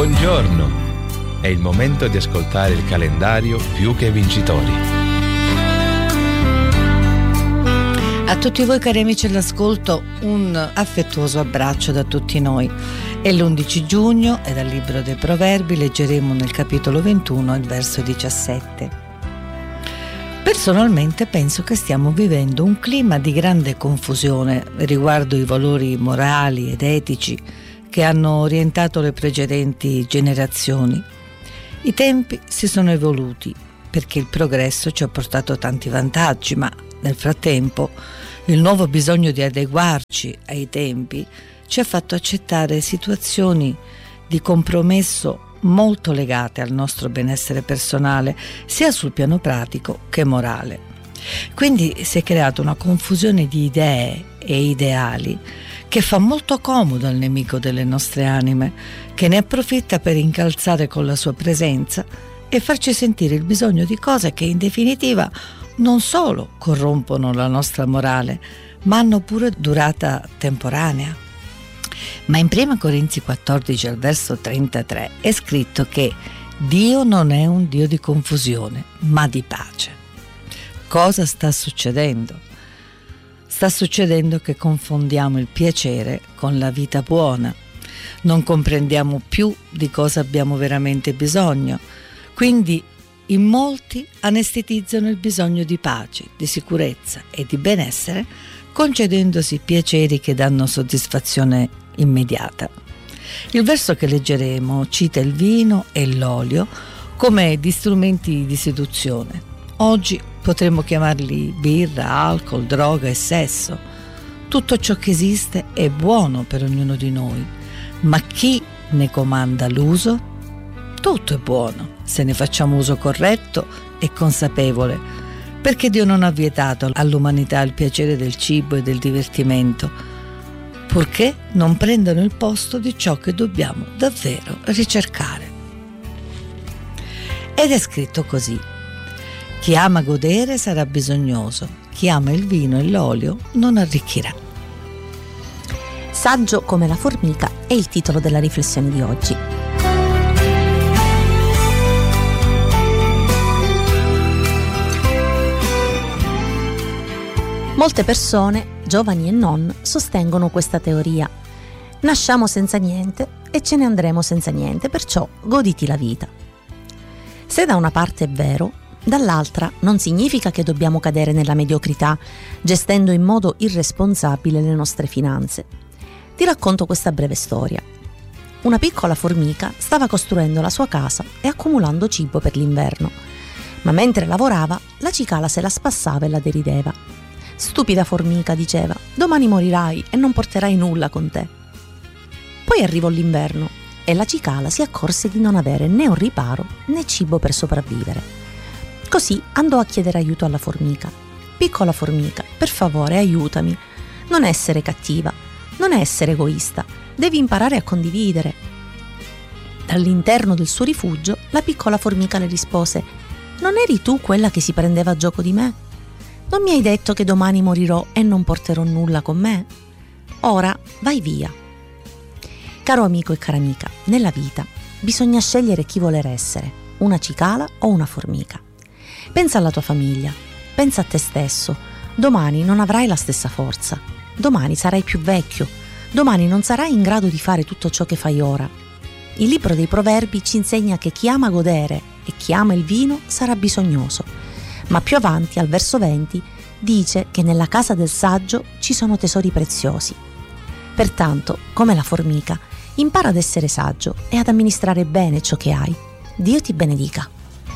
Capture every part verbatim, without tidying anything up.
Buongiorno! È il momento di ascoltare il calendario Più che Vincitori. A tutti voi cari amici all'ascolto, un affettuoso abbraccio da tutti noi. È l'undici giugno e dal libro dei Proverbi leggeremo nel capitolo ventuno il verso diciassette. Personalmente penso che stiamo vivendo un clima di grande confusione riguardo i valori morali ed etici che hanno orientato le precedenti generazioni. I tempi si sono evoluti perché il progresso ci ha portato tanti vantaggi, ma nel frattempo il nuovo bisogno di adeguarci ai tempi ci ha fatto accettare situazioni di compromesso molto legate al nostro benessere personale, sia sul piano pratico che morale. Quindi si è creata una confusione di idee e ideali che fa molto comodo al nemico delle nostre anime, che ne approfitta per incalzare con la sua presenza e farci sentire il bisogno di cose che in definitiva non solo corrompono la nostra morale, ma hanno pure durata temporanea. Ma in prima Corinzi quattordici al verso trentatré è scritto che Dio non è un Dio di confusione, ma di pace. Cosa sta succedendo? Sta succedendo che confondiamo il piacere con la vita buona. Non comprendiamo più di cosa abbiamo veramente bisogno. Quindi in molti anestetizzano il bisogno di pace, di sicurezza e di benessere, concedendosi piaceri che danno soddisfazione immediata. Il verso che leggeremo cita il vino e l'olio come di strumenti di seduzione. Oggi potremmo chiamarli birra, alcol, droga e sesso. Tutto ciò che esiste è buono per ognuno di noi, ma chi ne comanda l'uso? Tutto è buono se ne facciamo uso corretto e consapevole, perché Dio non ha vietato all'umanità il piacere del cibo e del divertimento, purché non prendano il posto di ciò che dobbiamo davvero ricercare. Ed è scritto così: chi ama godere sarà bisognoso, chi ama il vino e l'olio non arricchirà. Saggio come la formica è il titolo della riflessione di oggi. Molte persone, giovani e non, sostengono questa teoria. Nasciamo senza niente e ce ne andremo senza niente, perciò goditi la vita. Se da una parte è vero, dall'altra non significa che dobbiamo cadere nella mediocrità, gestendo in modo irresponsabile le nostre finanze. Ti racconto questa breve storia. Una piccola formica stava costruendo la sua casa e accumulando cibo per l'inverno, ma mentre lavorava la cicala se la spassava e la derideva. Stupida formica, diceva, domani morirai e non porterai nulla con te. Poi arrivò l'inverno e la cicala si accorse di non avere né un riparo né cibo per sopravvivere. Così andò a chiedere aiuto alla formica. Piccola formica, per favore aiutami. Non essere cattiva, non essere egoista, devi imparare a condividere. Dall'interno del suo rifugio la piccola formica le rispose: non eri tu quella che si prendeva gioco di me? Non mi hai detto che domani morirò e non porterò nulla con me? Ora vai via. Caro amico e cara amica, nella vita bisogna scegliere chi voler essere, una cicala o una formica. Pensa alla tua famiglia, pensa a te stesso. Domani non avrai la stessa forza, domani sarai più vecchio, domani non sarai in grado di fare tutto ciò che fai ora. Il libro dei Proverbi ci insegna che chi ama godere e chi ama il vino sarà bisognoso. Ma più avanti, al verso venti, dice che nella casa del saggio ci sono tesori preziosi. Pertanto, come la formica, impara ad essere saggio e ad amministrare bene ciò che hai. Dio ti benedica.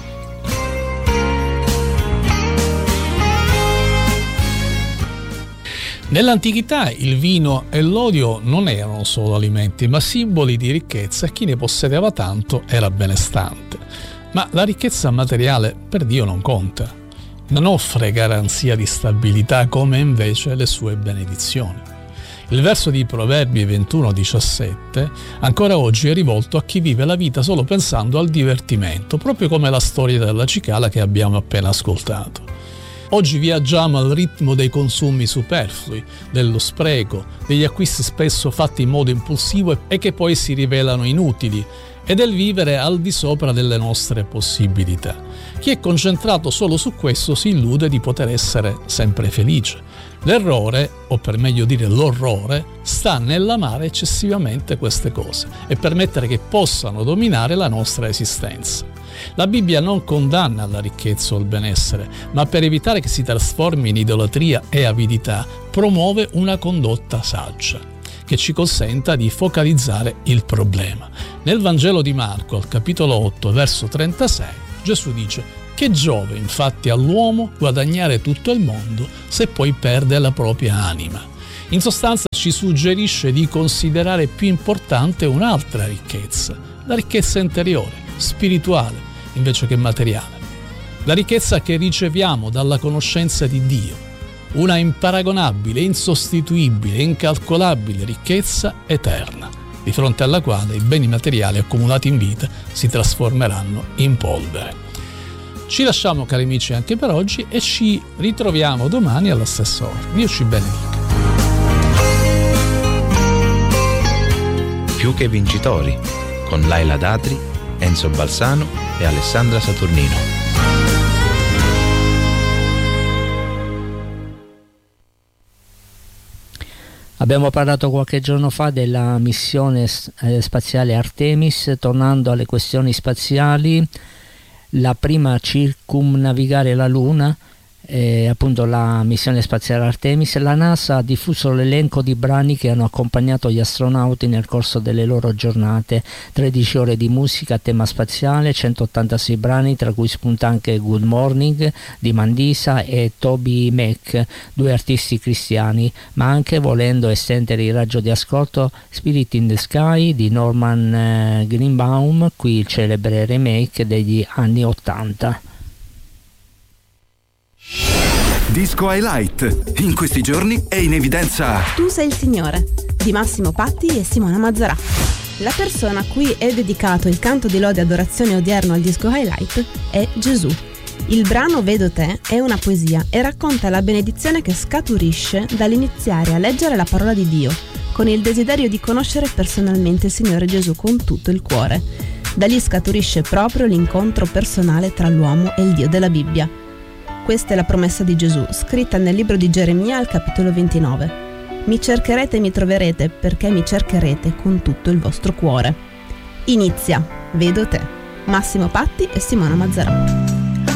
Nell'antichità il vino e l'olio non erano solo alimenti, ma simboli di ricchezza, e chi ne possedeva tanto era benestante. Ma la ricchezza materiale per Dio non conta. Non offre garanzia di stabilità come invece le sue benedizioni. Il verso di Proverbi ventuno diciassette ancora oggi è rivolto a chi vive la vita solo pensando al divertimento, proprio come la storia della cicala che abbiamo appena ascoltato. Oggi viaggiamo al ritmo dei consumi superflui, dello spreco, degli acquisti spesso fatti in modo impulsivo e che poi si rivelano inutili, e del vivere al di sopra delle nostre possibilità. Chi è concentrato solo su questo si illude di poter essere sempre felice. L'errore, o per meglio dire l'orrore, sta nell'amare eccessivamente queste cose e permettere che possano dominare la nostra esistenza. La Bibbia non condanna la ricchezza o il benessere, ma per evitare che si trasformi in idolatria e avidità, promuove una condotta saggia che ci consenta di focalizzare il problema. Nel Vangelo di Marco, al capitolo otto, verso trentasei, Gesù dice: che giove infatti all'uomo guadagnare tutto il mondo se poi perde la propria anima? In sostanza ci suggerisce di considerare più importante un'altra ricchezza, la ricchezza interiore, spirituale, invece che materiale. La ricchezza che riceviamo dalla conoscenza di Dio, una imparagonabile, insostituibile, incalcolabile ricchezza eterna, di fronte alla quale i beni materiali accumulati in vita si trasformeranno in polvere. Ci lasciamo, cari amici, anche per oggi e ci ritroviamo domani alla stessa ora. Dio ci benedica. Più che vincitori, con Laila Datri, Enzo Balsano e Alessandra Saturnino. Abbiamo parlato qualche giorno fa della missione spaziale Artemis. Tornando alle questioni spaziali, la prima a circumnavigare la Luna è appunto la missione spaziale Artemis. La NASA ha diffuso l'elenco di brani che hanno accompagnato gli astronauti nel corso delle loro giornate: tredici ore di musica a tema spaziale, centottantasei brani, tra cui spunta anche Good Morning di Mandisa e Toby Mac, due artisti cristiani, ma anche, volendo estendere il raggio di ascolto, Spirit in the Sky di Norman Greenbaum, qui il celebre remake degli anni ottanta. Disco Highlight. In questi giorni è in evidenza Tu sei il Signore di Massimo Patti e Simona Mazzarà. La persona a cui è dedicato il canto di lode e adorazione odierno al Disco Highlight è Gesù. Il brano Vedo te è una poesia e racconta la benedizione che scaturisce dall'iniziare a leggere la parola di Dio, con il desiderio di conoscere personalmente il Signore Gesù con tutto il cuore. Da lì scaturisce proprio l'incontro personale tra l'uomo e il Dio della Bibbia. Questa è la promessa di Gesù, scritta nel libro di Geremia al capitolo ventinove. Mi cercherete e mi troverete, perché mi cercherete con tutto il vostro cuore. Inizia Vedo te. Massimo Patti e Simona Mazzarà.